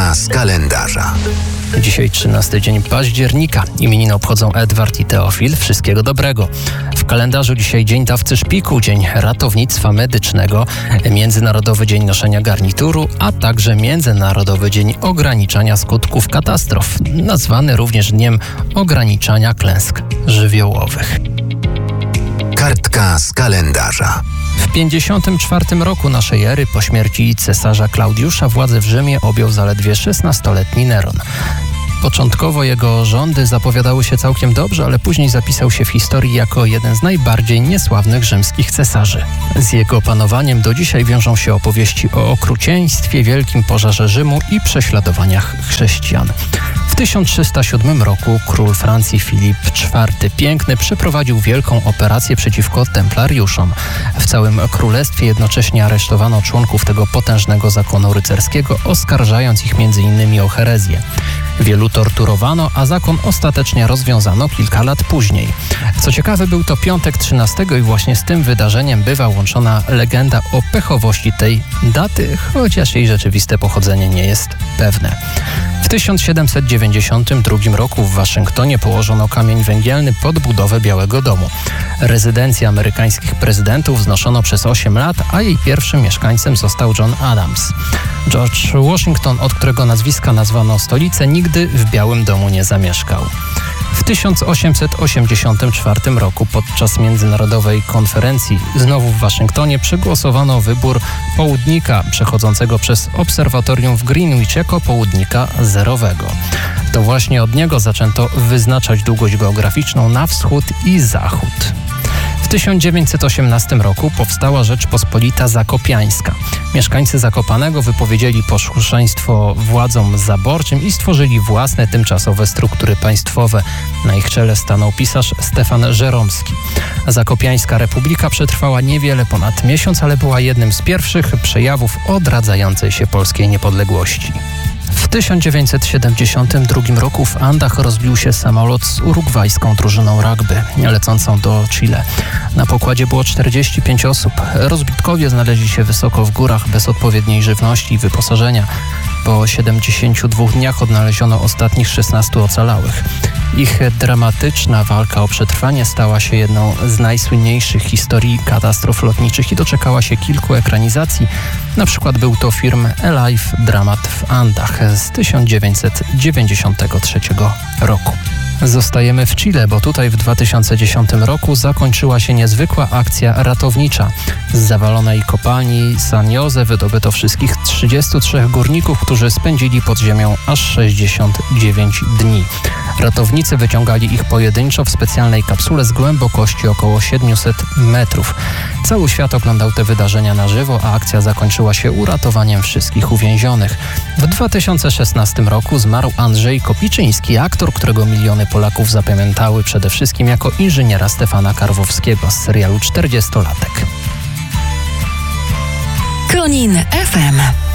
Kartka z kalendarza. Dzisiaj 13 dzień października. Imieniny obchodzą Edward i Teofil. Wszystkiego dobrego. W kalendarzu dzisiaj Dzień Dawcy Szpiku, Dzień Ratownictwa Medycznego, Międzynarodowy Dzień Noszenia Garnituru, a także Międzynarodowy Dzień Ograniczania Skutków Katastrof, nazwany również Dniem Ograniczania Klęsk Żywiołowych. Kartka z kalendarza. W 54 roku naszej ery po śmierci cesarza Klaudiusza władzę w Rzymie objął zaledwie 16-letni Neron. Początkowo jego rządy zapowiadały się całkiem dobrze, ale później zapisał się w historii jako jeden z najbardziej niesławnych rzymskich cesarzy. Z jego panowaniem do dzisiaj wiążą się opowieści o okrucieństwie, wielkim pożarze Rzymu i prześladowaniach chrześcijan. W 1307 roku król Francji Filip IV Piękny przeprowadził wielką operację przeciwko templariuszom. W całym królestwie jednocześnie aresztowano członków tego potężnego zakonu rycerskiego, oskarżając ich m.in. o herezję. Wielu torturowano, a zakon ostatecznie rozwiązano kilka lat później. Co ciekawe, był to piątek 13 i właśnie z tym wydarzeniem bywa łączona legenda o pechowości tej daty, chociaż jej rzeczywiste pochodzenie nie jest pewne. W 1792 roku w Waszyngtonie położono kamień węgielny pod budowę Białego Domu. Rezydencję amerykańskich prezydentów znoszono przez 8 lat, a jej pierwszym mieszkańcem został John Adams. George Washington, od którego nazwiska nazwano stolicę, nigdy w Białym Domu nie zamieszkał. W 1884 roku podczas międzynarodowej konferencji znowu w Waszyngtonie przegłosowano wybór południka przechodzącego przez obserwatorium w Greenwich jako południka zerowego. To właśnie od niego zaczęto wyznaczać długość geograficzną na wschód i zachód. W 1918 roku powstała Rzeczpospolita Zakopiańska. Mieszkańcy Zakopanego wypowiedzieli posłuszeństwo władzom zaborczym i stworzyli własne tymczasowe struktury państwowe. Na ich czele stanął pisarz Stefan Żeromski. Zakopiańska Republika przetrwała niewiele ponad miesiąc, ale była jednym z pierwszych przejawów odradzającej się polskiej niepodległości. W 1972 roku w Andach rozbił się samolot z urugwajską drużyną rugby lecącą do Chile. Na pokładzie było 45 osób. Rozbitkowie znaleźli się wysoko w górach bez odpowiedniej żywności i wyposażenia. Po 72 dniach odnaleziono ostatnich 16 ocalałych. Ich dramatyczna walka o przetrwanie stała się jedną z najsłynniejszych historii katastrof lotniczych i doczekała się kilku ekranizacji. Na przykład był to film Alive Dramat w Andach z 1993 roku. Zostajemy w Chile, bo tutaj w 2010 roku zakończyła się niezwykła akcja ratownicza. Z zawalonej kopalni San Jose wydobyto wszystkich 33 górników, którzy spędzili pod ziemią aż 69 dni. Ratownicy wyciągali ich pojedynczo w specjalnej kapsule z głębokości około 700 metrów. Cały świat oglądał te wydarzenia na żywo, a akcja zakończyła się uratowaniem wszystkich uwięzionych. W 2016 roku zmarł Andrzej Kopiczyński, aktor, którego miliony Polaków zapamiętały przede wszystkim jako inżyniera Stefana Karwowskiego z serialu 40-latek. Konin FM.